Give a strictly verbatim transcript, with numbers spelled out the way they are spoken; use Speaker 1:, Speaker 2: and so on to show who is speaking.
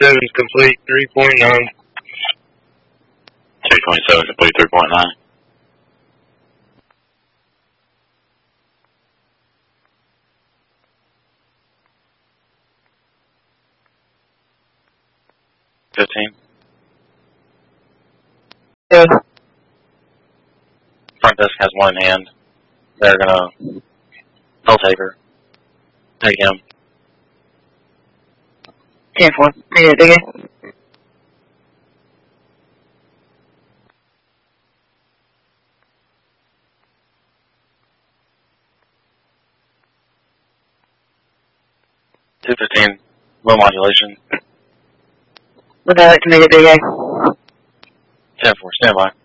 Speaker 1: twenty-seven is complete, three point nine.
Speaker 2: two twenty-seven complete, three point nine. fifteen.
Speaker 3: Yeah.
Speaker 2: Front desk has one in hand. They're gonna, they'll take her. Take him.
Speaker 3: ten four. Yeah, dig it.
Speaker 2: two fifteen. Low modulation.
Speaker 3: Would I like to make it big A?
Speaker 2: ten four. Stand by.